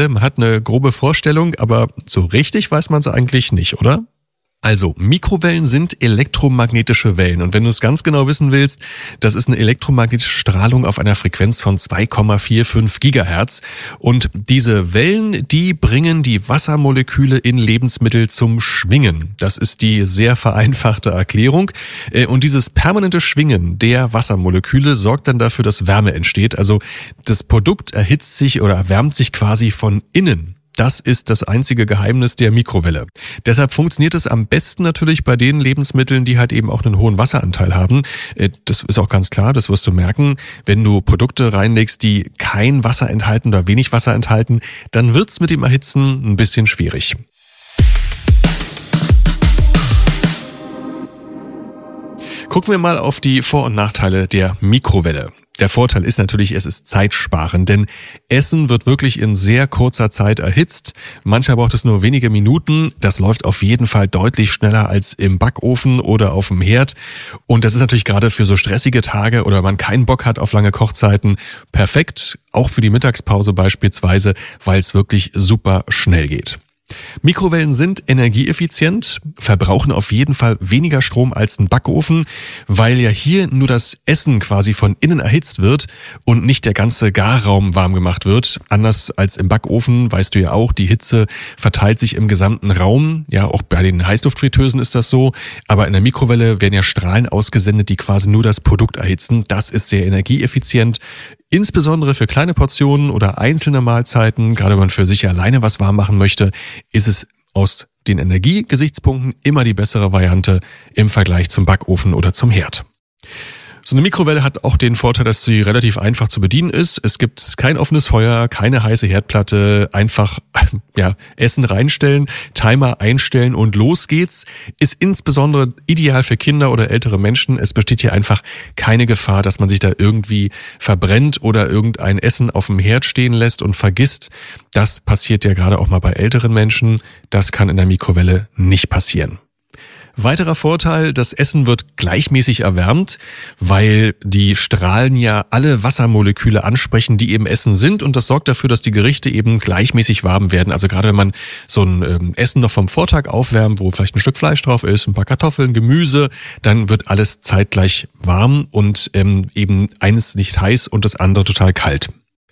Mikrowelle, man hat eine grobe Vorstellung, aber so richtig weiß man es eigentlich nicht, oder? Also, Mikrowellen sind elektromagnetische Wellen. Und wenn du es ganz genau wissen willst, das ist eine elektromagnetische Strahlung auf einer Frequenz von 2,45 Gigahertz. Und diese Wellen, die bringen die Wassermoleküle in Lebensmittel zum Schwingen. Das ist die sehr vereinfachte Erklärung. Und dieses permanente Schwingen der Wassermoleküle sorgt dann dafür, dass Wärme entsteht. Also, das Produkt erhitzt sich oder erwärmt sich quasi von innen. Das ist das einzige Geheimnis der Mikrowelle. Deshalb funktioniert es am besten natürlich bei den Lebensmitteln, die halt eben auch einen hohen Wasseranteil haben. Das ist auch ganz klar, das wirst du merken. Wenn du Produkte reinlegst, die kein Wasser enthalten oder wenig Wasser enthalten, dann wird's mit dem Erhitzen ein bisschen schwierig. Gucken wir mal auf die Vor- und Nachteile der Mikrowelle. Der Vorteil ist natürlich, es ist zeitsparend, denn Essen wird wirklich in sehr kurzer Zeit erhitzt. Manchmal braucht es nur wenige Minuten. Das läuft auf jeden Fall deutlich schneller als im Backofen oder auf dem Herd. Und das ist natürlich gerade für so stressige Tage oder man keinen Bock hat auf lange Kochzeiten perfekt, auch für die Mittagspause beispielsweise, weil es wirklich super schnell geht. Mikrowellen sind energieeffizient, verbrauchen auf jeden Fall weniger Strom als ein Backofen, weil ja hier nur das Essen quasi von innen erhitzt wird und nicht der ganze Garraum warm gemacht wird. Anders als im Backofen, weißt du ja auch, die Hitze verteilt sich im gesamten Raum. Ja, auch bei den Heißluftfritteusen ist das so. Aber in der Mikrowelle werden ja Strahlen ausgesendet, die quasi nur das Produkt erhitzen. Das ist sehr energieeffizient. Insbesondere für kleine Portionen oder einzelne Mahlzeiten, gerade wenn man für sich alleine was warm machen möchte, ist es aus den Energiegesichtspunkten immer die bessere Variante im Vergleich zum Backofen oder zum Herd. So eine Mikrowelle hat auch den Vorteil, dass sie relativ einfach zu bedienen ist. Es gibt kein offenes Feuer, keine heiße Herdplatte, einfach Essen reinstellen, Timer einstellen und los geht's. Ist insbesondere ideal für Kinder oder ältere Menschen. Es besteht hier einfach keine Gefahr, dass man sich da irgendwie verbrennt oder irgendein Essen auf dem Herd stehen lässt und vergisst. Das passiert ja gerade auch mal bei älteren Menschen. Das kann in der Mikrowelle nicht passieren. Weiterer Vorteil, das Essen wird gleichmäßig erwärmt, weil die Strahlen ja alle Wassermoleküle ansprechen, die eben Essen sind und das sorgt dafür, dass die Gerichte eben gleichmäßig warm werden. Also gerade wenn man so ein Essen noch vom Vortag aufwärmt, wo vielleicht ein Stück Fleisch drauf ist, ein paar Kartoffeln, Gemüse, dann wird alles zeitgleich warm und eben eines nicht heiß und das andere total kalt.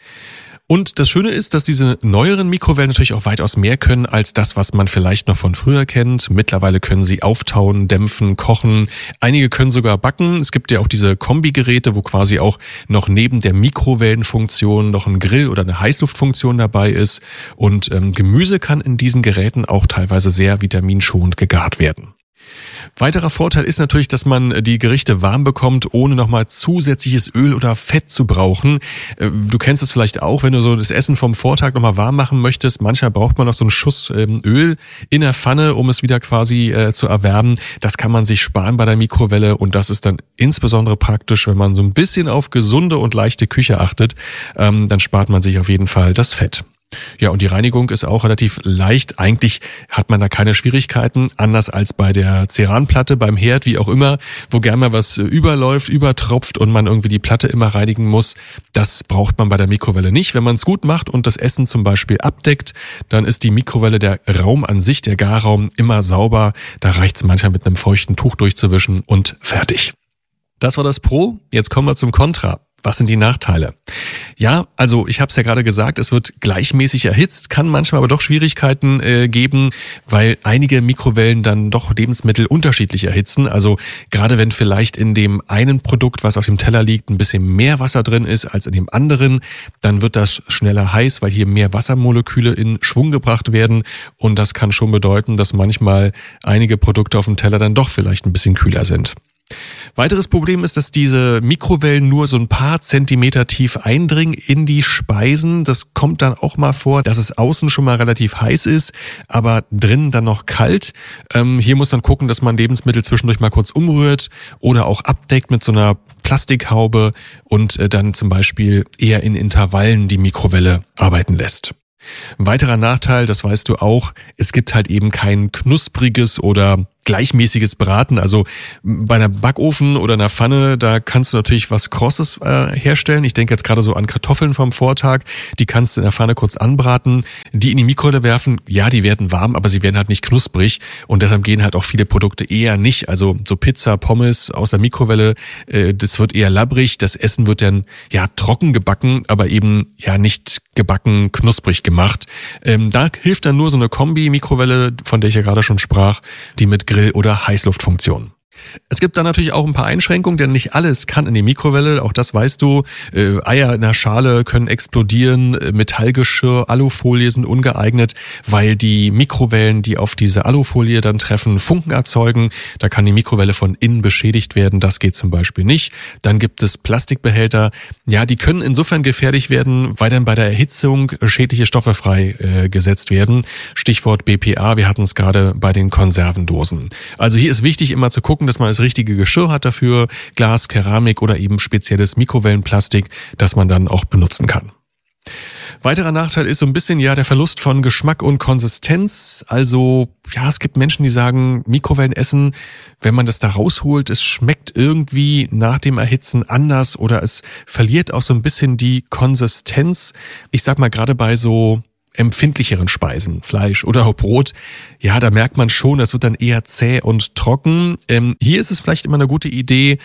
Und das Schöne ist, dass diese neueren Mikrowellen natürlich auch weitaus mehr können als das, was man vielleicht noch von früher kennt. Mittlerweile können sie auftauen, dämpfen, kochen. Einige können sogar backen. Es gibt ja auch diese Kombigeräte, wo quasi auch noch neben der Mikrowellenfunktion noch ein Grill oder eine Heißluftfunktion dabei ist. Und Gemüse kann in diesen Geräten auch teilweise sehr vitaminschonend gegart werden. Weiterer Vorteil ist natürlich, dass man die Gerichte warm bekommt, ohne nochmal zusätzliches Öl oder Fett zu brauchen. Du kennst es vielleicht auch, wenn du so das Essen vom Vortag nochmal warm machen möchtest. Manchmal braucht man noch so einen Schuss Öl in der Pfanne, um es wieder quasi zu erwärmen. Das kann man sich sparen bei der Mikrowelle und das ist dann insbesondere praktisch, wenn man so ein bisschen auf gesunde und leichte Küche achtet. Dann spart man sich auf jeden Fall das Fett. Ja, und die Reinigung ist auch relativ leicht. Eigentlich hat man da keine Schwierigkeiten, anders als bei der Ceranplatte, beim Herd, wie auch immer, wo gerne mal was überläuft, übertropft und man irgendwie die Platte immer reinigen muss. Das braucht man bei der Mikrowelle nicht. Wenn man es gut macht und das Essen zum Beispiel abdeckt, dann ist die Mikrowelle, der Raum an sich, der Garraum, immer sauber. Da reicht es manchmal mit einem feuchten Tuch durchzuwischen und fertig. Das war das Pro. Jetzt kommen wir zum Contra. Was sind die Nachteile? Ja, also ich habe es ja gerade gesagt, es wird gleichmäßig erhitzt, kann manchmal aber doch Schwierigkeiten geben, weil einige Mikrowellen dann doch Lebensmittel unterschiedlich erhitzen. Also gerade wenn vielleicht in dem einen Produkt, was auf dem Teller liegt, ein bisschen mehr Wasser drin ist als in dem anderen, dann wird das schneller heiß, weil hier mehr Wassermoleküle in Schwung gebracht werden. Und das kann schon bedeuten, dass manchmal einige Produkte auf dem Teller dann doch vielleicht ein bisschen kühler sind. Weiteres Problem ist, dass diese Mikrowellen nur so ein paar Zentimeter tief eindringen in die Speisen. Das kommt dann auch mal vor, dass es außen schon mal relativ heiß ist, aber drinnen dann noch kalt. Hier muss man gucken, dass man Lebensmittel zwischendurch mal kurz umrührt oder auch abdeckt mit so einer Plastikhaube und dann zum Beispiel eher in Intervallen die Mikrowelle arbeiten lässt. Ein weiterer Nachteil, das weißt du auch, es gibt halt eben kein knuspriges oder gleichmäßiges Braten. Also bei einer Backofen oder einer Pfanne, da kannst du natürlich was Krosses herstellen. Ich denke jetzt gerade so an Kartoffeln vom Vortag. Die kannst du in der Pfanne kurz anbraten, die in die Mikrowelle werfen. Ja, die werden warm, aber sie werden halt nicht knusprig. Und deshalb gehen halt auch viele Produkte eher nicht. Also so Pizza, Pommes aus der Mikrowelle, das wird eher labbrig. Das Essen wird dann ja trocken gebacken, aber eben ja nicht gebacken, knusprig gemacht. Da hilft dann nur so eine Kombi-Mikrowelle, von der ich ja gerade schon sprach, die mit Grill- oder Heißluftfunktion. Es gibt da natürlich auch ein paar Einschränkungen, denn nicht alles kann in die Mikrowelle, auch das weißt du. Eier in der Schale können explodieren, Metallgeschirr, Alufolie sind ungeeignet, weil die Mikrowellen, die auf diese Alufolie dann treffen, Funken erzeugen. Da kann die Mikrowelle von innen beschädigt werden, das geht zum Beispiel nicht. Dann gibt es Plastikbehälter, ja, die können insofern gefährlich werden, weil dann bei der Erhitzung schädliche Stoffe freigesetzt werden. Stichwort BPA, wir hatten es gerade bei den Konservendosen. Also hier ist wichtig immer zu gucken, dass man das richtige Geschirr hat dafür, Glas, Keramik oder eben spezielles Mikrowellenplastik, das man dann auch benutzen kann. Weiterer Nachteil ist so ein bisschen ja der Verlust von Geschmack und Konsistenz. Also ja, es gibt Menschen, die sagen, Mikrowellenessen, wenn man das da rausholt, es schmeckt irgendwie nach dem Erhitzen anders oder es verliert auch so ein bisschen die Konsistenz. Ich sag mal gerade bei so empfindlicheren Speisen, Fleisch oder Brot, ja, da merkt man schon, das wird dann eher zäh und trocken. Hier ist es vielleicht immer eine gute Idee,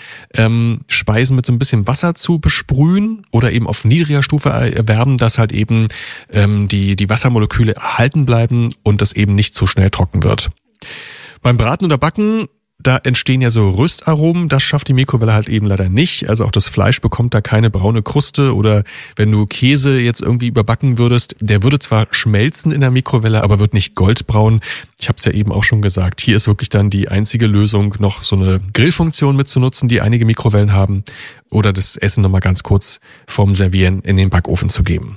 Speisen mit so ein bisschen Wasser zu besprühen oder eben auf niedriger Stufe erwärmen, dass halt eben die Wassermoleküle erhalten bleiben und das eben nicht zu schnell trocken wird. Beim Braten oder Backen, da entstehen ja so Röstaromen, das schafft die Mikrowelle halt eben leider nicht. Also auch das Fleisch bekommt da keine braune Kruste oder wenn du Käse jetzt irgendwie überbacken würdest, der würde zwar schmelzen in der Mikrowelle, aber wird nicht goldbraun. Ich habe es ja eben auch schon gesagt, hier ist wirklich dann die einzige Lösung, noch so eine Grillfunktion mitzunutzen, die einige Mikrowellen haben oder das Essen nochmal ganz kurz vorm Servieren in den Backofen zu geben.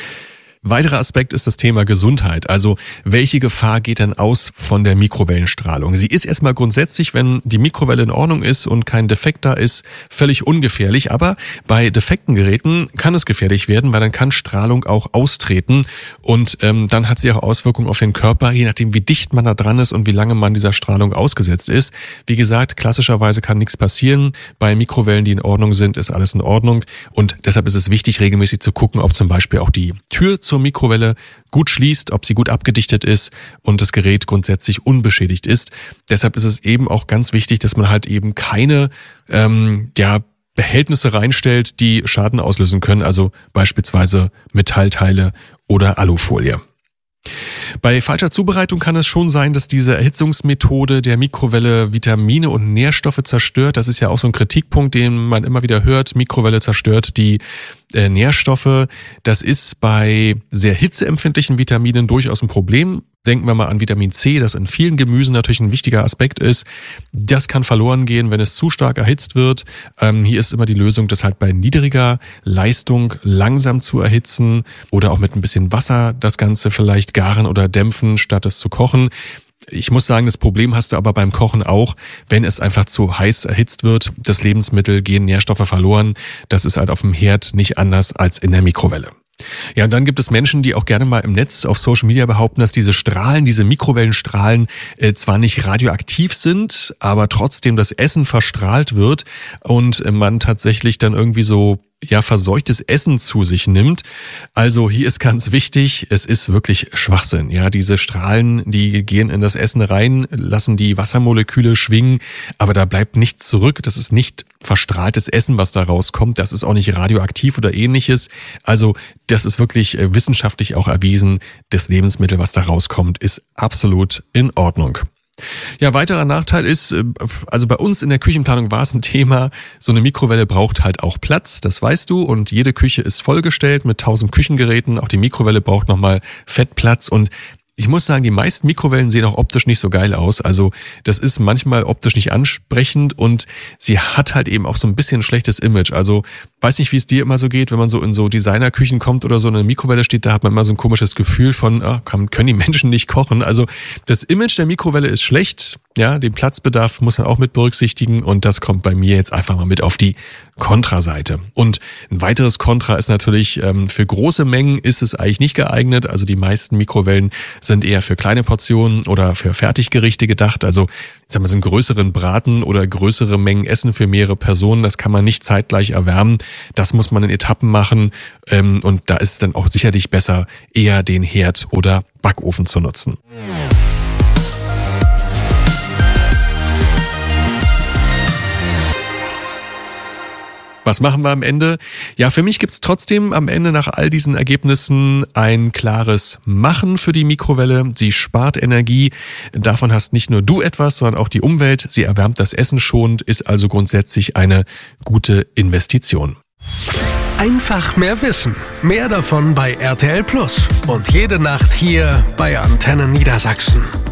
Weiterer Aspekt ist das Thema Gesundheit. Also welche Gefahr geht denn aus von der Mikrowellenstrahlung? Sie ist erstmal grundsätzlich, wenn die Mikrowelle in Ordnung ist und kein Defekt da ist, völlig ungefährlich. Aber bei defekten Geräten kann es gefährlich werden, weil dann kann Strahlung auch austreten. Und dann hat sie auch Auswirkungen auf den Körper, je nachdem wie dicht man da dran ist und wie lange man dieser Strahlung ausgesetzt ist. Wie gesagt, klassischerweise kann nichts passieren. Bei Mikrowellen, die in Ordnung sind, ist alles in Ordnung. Und deshalb ist es wichtig, regelmäßig zu gucken, ob zum Beispiel auch die Tür zur Mikrowelle gut schließt, ob sie gut abgedichtet ist und das Gerät grundsätzlich unbeschädigt ist. Deshalb ist es eben auch ganz wichtig, dass man halt eben keine Behältnisse reinstellt, die Schaden auslösen können, also beispielsweise Metallteile oder Alufolie. Bei falscher Zubereitung kann es schon sein, dass diese Erhitzungsmethode der Mikrowelle Vitamine und Nährstoffe zerstört. Das ist ja auch so ein Kritikpunkt, den man immer wieder hört. Mikrowelle zerstört die Nährstoffe. Das ist bei sehr hitzeempfindlichen Vitaminen durchaus ein Problem. Denken wir mal an Vitamin C, das in vielen Gemüsen natürlich ein wichtiger Aspekt ist. Das kann verloren gehen, wenn es zu stark erhitzt wird. Hier ist immer die Lösung, das halt bei niedriger Leistung langsam zu erhitzen oder auch mit ein bisschen Wasser das Ganze vielleicht garen oder dämpfen, statt es zu kochen. Ich muss sagen, das Problem hast du aber beim Kochen auch, wenn es einfach zu heiß erhitzt wird. Das Lebensmittel gehen Nährstoffe verloren. Das ist halt auf dem Herd nicht anders als in der Mikrowelle. Ja, und dann gibt es Menschen, die auch gerne mal im Netz auf Social Media behaupten, dass diese Strahlen, diese Mikrowellenstrahlen zwar nicht radioaktiv sind, aber trotzdem das Essen verstrahlt wird und man tatsächlich dann irgendwie so verseuchtes Essen zu sich nimmt. Also hier ist ganz wichtig, es ist wirklich Schwachsinn. Ja, diese Strahlen, die gehen in das Essen rein, lassen die Wassermoleküle schwingen, aber da bleibt nichts zurück. Das ist nicht verstrahltes Essen, was da rauskommt. Das ist auch nicht radioaktiv oder ähnliches. Also das ist wirklich wissenschaftlich auch erwiesen. Das Lebensmittel, was da rauskommt, ist absolut in Ordnung. Ja, weiterer Nachteil ist, also bei uns in der Küchenplanung war es ein Thema, so eine Mikrowelle braucht halt auch Platz, das weißt du, und jede Küche ist vollgestellt mit 1000 Küchengeräten, auch die Mikrowelle braucht nochmal Fettplatz und ich muss sagen, die meisten Mikrowellen sehen auch optisch nicht so geil aus. Also das ist manchmal optisch nicht ansprechend und sie hat halt eben auch so ein bisschen ein schlechtes Image. Also weiß nicht, wie es dir immer so geht, wenn man so in so Designerküchen kommt oder so eine Mikrowelle steht, da hat man immer so ein komisches Gefühl von, können die Menschen nicht kochen. Also das Image der Mikrowelle ist schlecht. Ja, den Platzbedarf muss man auch mit berücksichtigen und das kommt bei mir jetzt einfach mal mit auf die Kontraseite. Und ein weiteres Kontra ist natürlich, für große Mengen ist es eigentlich nicht geeignet. Also die meisten Mikrowellen sind eher für kleine Portionen oder für Fertiggerichte gedacht. Also ich sag mal, so einen größeren Braten oder größere Mengen Essen für mehrere Personen, das kann man nicht zeitgleich erwärmen. Das muss man in Etappen machen. Und da ist es dann auch sicherlich besser, eher den Herd oder Backofen zu nutzen. Was machen wir am Ende? Ja, für mich gibt's trotzdem am Ende nach all diesen Ergebnissen ein klares Machen für die Mikrowelle. Sie spart Energie. Davon hast nicht nur du etwas, sondern auch die Umwelt. Sie erwärmt das Essen schonend, ist also grundsätzlich eine gute Investition. Einfach mehr wissen. Mehr davon bei RTL Plus. Und jede Nacht hier bei Antenne Niedersachsen.